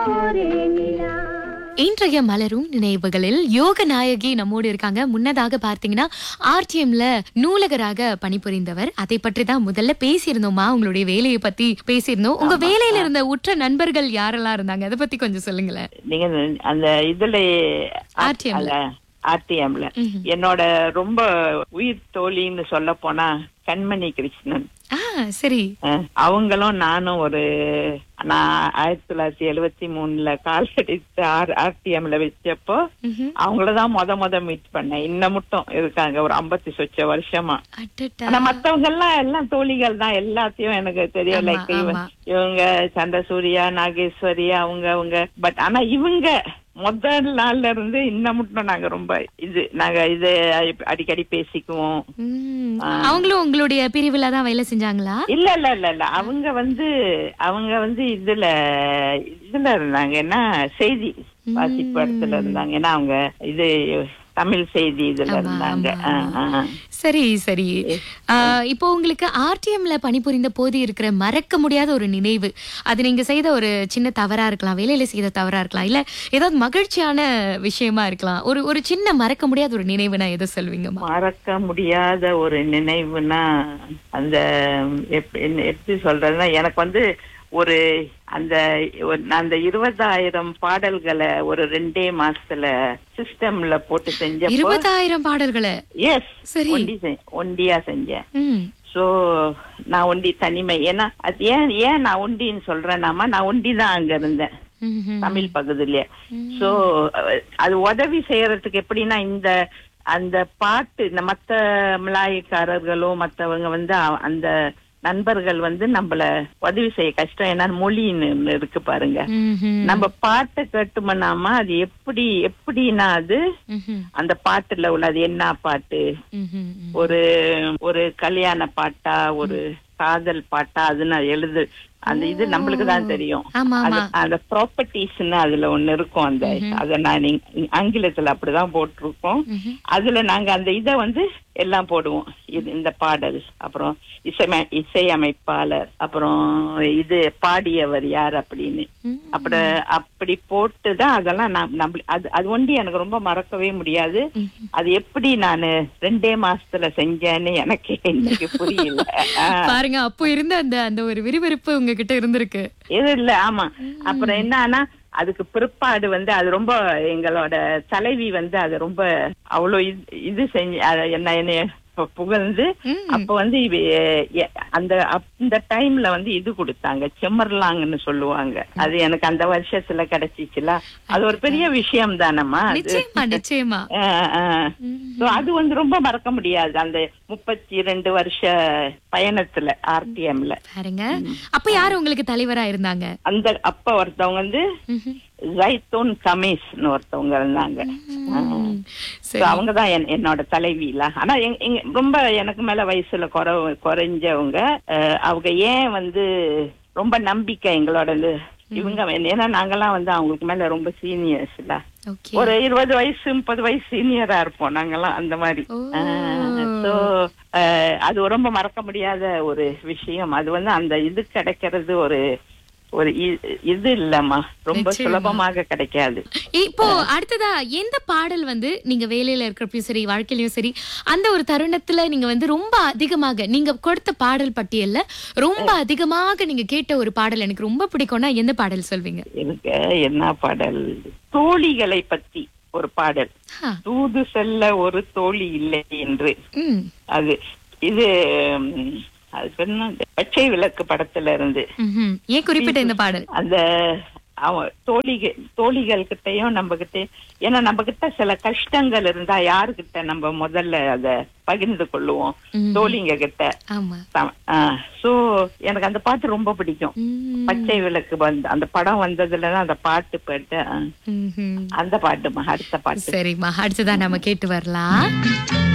இன்றைய மலரும் நினைவுகளில் யோக நாயகி நம்மோடு இருக்காங்க. முன்னதாக பார்த்தீங்கன்னா ஆர்டிஎம்ல நூலகராக பணிபுரிந்தவர். அதை பற்றி தான் முதல்ல பேசியிருந்தோமா, உங்களுடைய வேலையை பத்தி பேசியிருந்தோம். உங்க வேலையில இருந்த உற்ற நண்பர்கள் யாரெல்லாம் இருந்தாங்க, அதை பத்தி கொஞ்சம் சொல்லுங்களேன். நீங்க அந்த இதுல ஆர்டிஎம்ல ஆர்டிஎம்ல என்னோட ரொம்ப உயிர் தோழின்னு சொல்ல போனா கண்மணி கிருஷ்ணன். சரி. அவங்களும் நானும் நான் 1973 கால் அடித்து ஆர்டிஎம்ல வச்சப்போ அவங்களதான் முத மீட் பண்ணேன். இன்னமுட்டும் இருக்காங்க ஒரு 50 சொச்ச வருஷமா. ஆனா மத்தவங்க எல்லாம் தோழிகள் தான், எல்லாத்தையும் எனக்கு தெரியும். லைக் இவங்க சந்திரசூர்யா, நாகேஸ்வரி, அவங்க பட் ஆனா இவங்க முதல் நாள்ல இருந்து இன்னமுட்டும் நாங்க ரொம்ப நாங்க அடிக்கடி பேசிக்குவோம். அவங்களும் உங்களுடைய பிரிவுல தான் வேலை செஞ்சாங்களா? இல்ல அவங்க இதுல இருந்தாங்க. என்ன செய்தி வாசிப்பு இடத்துல இருந்தாங்க. ஏன்னா அவங்க தமிழ் செய்தி இதுல இருந்தாங்க. சரி சரி. இப்போ உங்களுக்கு ஆர்டிஎம்ல பணிபுரிந்த போது இருக்கிற மறக்க முடியாத ஒரு நினைவு, அது நீங்க செய்த ஒரு சின்ன தவறா இருக்கலாம், வேலையில செய்த தவறா இருக்கலாம், இல்ல ஏதாவது மகிழ்ச்சியான விஷயமா இருக்கலாம். ஒரு சின்ன மறக்க முடியாத ஒரு நினைவுனா எதை சொல்வீங்க? மறக்க முடியாத ஒரு நினைவுனா அந்த எப்படி சொல்றதுன்னா, எனக்கு அந்த 20,000 பாடல்களை ஒரு 2 மாசத்துல சிஸ்டம்ல போட்டு செஞ்ச 20,000 பாடல்களை. எஸ், ஒண்டியா செஞ்சேன். சோ நான் ஒண்டி தனிமை. ஏன்னா அது ஏன் நான் ஒண்டின்னு சொல்றேன்னாமா, நான் ஒண்டிதான் அங்க இருந்தேன் தமிழ் பகுதியில. சோ அது உதவி செய்யறதுக்கு எப்படின்னா, அந்த பாட்டு இந்த மத்த மலாய்க்காரர்களோ மத்தவங்க அந்த நண்பர்கள் நம்மள உதவி செய்ய கஷ்டம். ஏன்னா மொழின்னு இருக்கு பாருங்க. நம்ம பாட்டை கேட்டுமனாமா அது எப்படின்னா அது அந்த பாட்டுல உள்ள அது என்ன பாட்டு, ஒரு கல்யாண பாட்டா, ஒரு காதல் பாட்டா, அது நான் அந்த நம்மளுக்கு தான் தெரியும். அந்த ப்ராப்பர்ட்டிஸ்ன்னு அதுல ஒண்ணு இருக்கும். அத நான் ஆங்கிலத்துல அப்படிதான் போட்டிருக்கோம். அதுல நாங்க அந்த எல்லாம் போடுவோம். இந்த பாடல், அப்புறம் இசையமைப்பாளர், அப்புறம் பாடியவர் யார் அப்படின்னு அப்படி போட்டுதான் அதெல்லாம் அது ஒண்டி எனக்கு ரொம்ப மறக்கவே முடியாது. அது எப்படி நான் 2 மாசத்துல செஞ்சேன்னு எனக்கு இன்னைக்கு புரியல. பாருங்க, அப்போ இருந்த அந்த ஒரு விறுவிறுப்பு உங்ககிட்ட இருந்திருக்கு. இது இல்ல. ஆமா. அப்புறம் என்னன்னா, அதுக்கு பிற்பாடு அது ரொம்ப எங்களோட தலைவி அது ரொம்ப அவ்வளவு செஞ்சு என்ன புகழ்ந்து அப்ப அந்த டைம்ல கொடுத்தாங்க, செம்மர்லாங்னு சொல்லுவாங்க. அது எனக்கு அந்த வருஷத்துல கிடைச்சிச்சுல, அது ஒரு பெரிய விஷயம் தானம்மா. நிச்சயமா. அது ரொம்ப மறக்க முடியாது அந்த 32 வருஷ பயணத்துல ஆர்டிஎம்ல. அப்ப யாரு உங்களுக்கு தலைவரா இருந்தாங்க? அப்ப ஒருத்தவங்க ஜைத்தூன் கமீஸ்னு ஒருத்தவங்க இருந்தாங்க. அவங்கதான் என்னோட தலைவியில. ஆனா ரொம்ப எனக்கு மேல வயசுல குறைஞ்சவங்க. அவங்க ஏன் ரொம்ப நம்பிக்கை எங்களோட இவங்க. ஏன்னா நாங்கெல்லாம் அவங்களுக்கு மேல ரொம்ப சீனியர்ஸ்ல, ஒரு 20 வயசு 30 வயசு சீனியரா இருப்போம் நாங்கெல்லாம் அந்த மாதிரி. அது ரொம்ப மறக்க முடியாத ஒரு விஷயம். அது அந்த கிடைக்கிறது ஒரு இல்லம்மா, ரொம்ப சுலபமாக கிடைக்காது. இப்போ அடுத்ததா எந்த பாடல் நீங்க வேலையில இருக்கிறப்பயும் சரி, வாழ்க்கையிலயும் சரி, அந்த ஒரு தருணத்துல நீங்க ரொம்ப அதிகமாக நீங்க கொடுத்த பாடல் பட்டியல்ல ரொம்ப அதிகமாக நீங்க கேட்ட ஒரு பாடல் எனக்கு ரொம்ப பிடிக்கும்னா எந்த பாடல் சொல்வீங்க? எனக்கு என்ன பாடல், தோழிகளை பத்தி ஒரு பாடல். தூது செல்ல ஒரு தோழி இல்லை என்று. அது பச்சை விளக்கு படத்துல இருந்து. ஏன் குறிப்பிட்ட இந்த பாடல்? அந்த தோழிகள் கிட்டையும் நம்ம கிட்ட, ஏன்னா நம்ம கிட்ட சில கஷ்டங்கள் இருந்தா யாருகிட்ட நம்ம முதல்ல அத பகிர்ந்து கொள்ளுவோம், தோழிங்க கிட்ட. சோ எனக்கு அந்த பாட்டு ரொம்ப பிடிக்கும். பச்சை விளக்கு அந்த படம் வந்ததுலதான் அந்த பாட்டு பாட்டு அந்த பாட்டுமா. அடுத்த பாட்டு. சரிம்மா, அடுத்ததான் நம்ம கேட்டு வரலாம்.